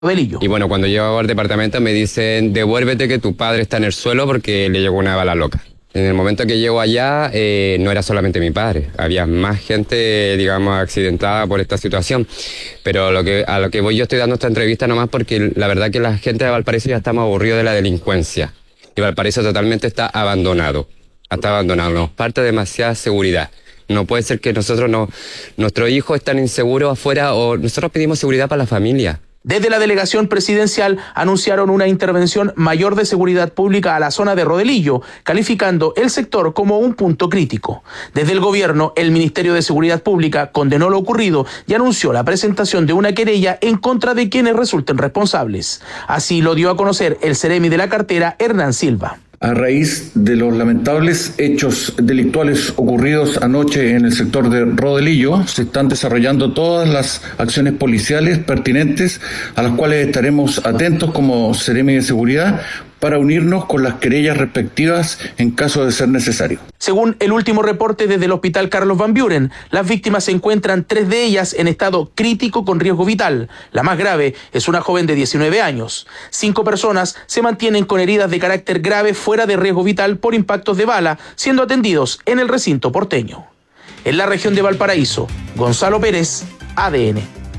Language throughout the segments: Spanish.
Rodelillo. Y bueno, cuando llego al departamento me dicen, devuélvete que tu padre está en el suelo porque le llegó una bala loca. En el momento que llego allá, no era solamente mi padre, había más gente, digamos, accidentada por esta situación. Pero a lo que voy, yo estoy dando esta entrevista nomás porque la verdad que la gente de Valparaíso ya estamos aburridos de la delincuencia. Y Valparaíso totalmente está abandonado. Nos falta demasiada seguridad. No puede ser que nuestros hijos están inseguros afuera o nosotros pedimos seguridad para la familia. Desde la delegación presidencial anunciaron una intervención mayor de seguridad pública a la zona de Rodelillo, calificando el sector como un punto crítico. Desde el gobierno, el Ministerio de Seguridad Pública condenó lo ocurrido y anunció la presentación de una querella en contra de quienes resulten responsables. Así lo dio a conocer el seremi de la cartera, Hernán Silva. A raíz de los lamentables hechos delictuales ocurridos anoche en el sector de Rodelillo, se están desarrollando todas las acciones policiales pertinentes a las cuales estaremos atentos como Seremi de Seguridad para unirnos con las querellas respectivas en caso de ser necesario. Según el último reporte desde el Hospital Carlos Van Buren, las víctimas se encuentran 3 de ellas en estado crítico con riesgo vital. La más grave es una joven de 19 años. 5 personas se mantienen con heridas de carácter grave fuera de riesgo vital por impactos de bala, siendo atendidos en el recinto porteño. En la región de Valparaíso, Gonzalo Pérez, ADN.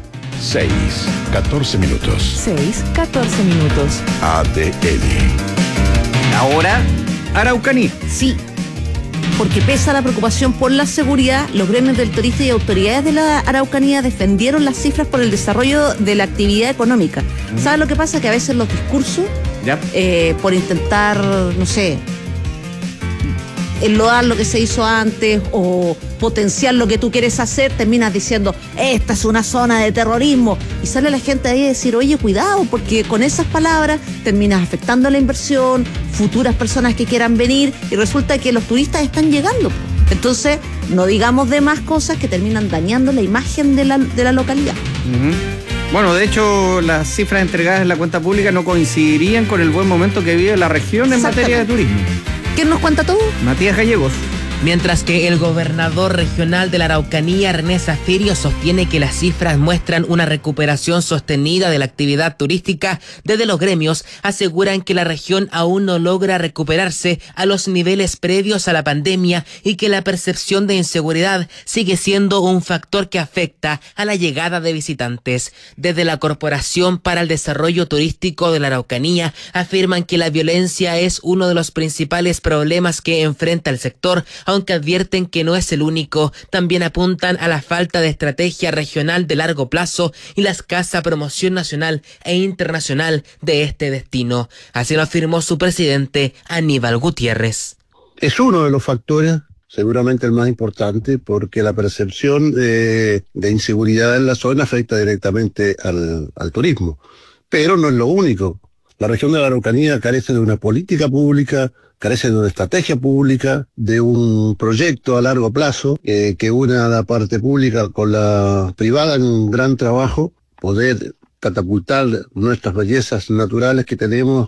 6:14 minutos. 6:14 minutos. ADN. Ahora, Araucanía. Sí, porque pese a la preocupación por la seguridad, los gremios del turista y autoridades de la Araucanía defendieron las cifras por el desarrollo de la actividad económica. ¿Sabes lo que pasa? Que a veces los discursos, por intentar, no sé, enlodar lo que se hizo antes o potenciar lo que tú quieres hacer, terminas diciendo, esta es una zona de terrorismo, y sale la gente ahí a decir, oye, cuidado, porque con esas palabras terminas afectando la inversión, futuras personas que quieran venir, y resulta que los turistas están llegando. Entonces, no digamos de más cosas que terminan dañando la imagen de la localidad. Bueno, de hecho, las cifras entregadas en la cuenta pública no coincidirían con el buen momento que vive la región en materia de turismo. ¿Quién nos cuenta todo? Matías Gallegos. Mientras que el gobernador regional de la Araucanía, René Zafirio, sostiene que las cifras muestran una recuperación sostenida de la actividad turística, desde los gremios aseguran que la región aún no logra recuperarse a los niveles previos a la pandemia y que la percepción de inseguridad sigue siendo un factor que afecta a la llegada de visitantes. Desde la Corporación para el Desarrollo Turístico de la Araucanía afirman que la violencia es uno de los principales problemas que enfrenta el sector, aunque advierten que no es el único. También apuntan a la falta de estrategia regional de largo plazo y la escasa promoción nacional e internacional de este destino. Así lo afirmó su presidente, Aníbal Gutiérrez. Es uno de los factores, seguramente el más importante, porque la percepción de inseguridad en la zona afecta directamente al turismo. Pero no es lo único. La región de la Araucanía carece de una política pública, carece de una estrategia pública, de un proyecto a largo plazo que una la parte pública con la privada en un gran trabajo, poder catapultar nuestras bellezas naturales que tenemos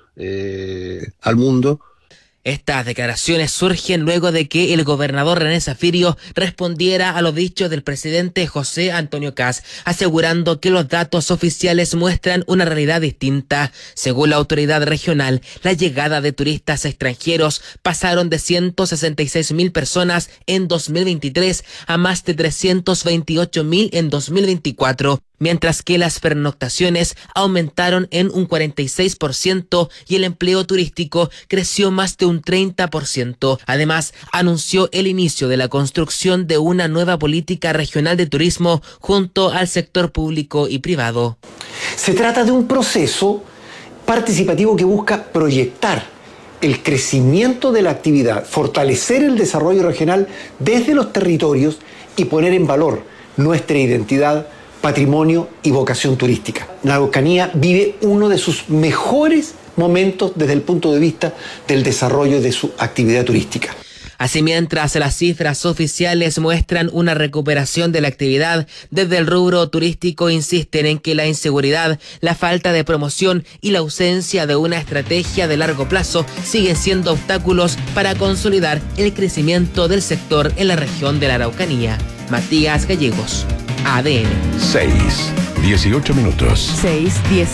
al mundo. Estas declaraciones surgen luego de que el gobernador René Zafirio respondiera a los dichos del presidente José Antonio Kast, asegurando que los datos oficiales muestran una realidad distinta. Según la autoridad regional, la llegada de turistas extranjeros pasaron de 166.000 personas en 2023 a más de 328.000 en 2024. Mientras que las pernoctaciones aumentaron en un 46% y el empleo turístico creció más de un 30%. Además, anunció el inicio de la construcción de una nueva política regional de turismo junto al sector público y privado. Se trata de un proceso participativo que busca proyectar el crecimiento de la actividad, fortalecer el desarrollo regional desde los territorios y poner en valor nuestra identidad, patrimonio y vocación turística. La Araucanía vive uno de sus mejores momentos desde el punto de vista del desarrollo de su actividad turística. Así, mientras las cifras oficiales muestran una recuperación de la actividad, desde el rubro turístico insisten en que la inseguridad, la falta de promoción y la ausencia de una estrategia de largo plazo siguen siendo obstáculos para consolidar el crecimiento del sector en la región de la Araucanía. Matías Gallegos, ADN. 18 minutos. 6:10.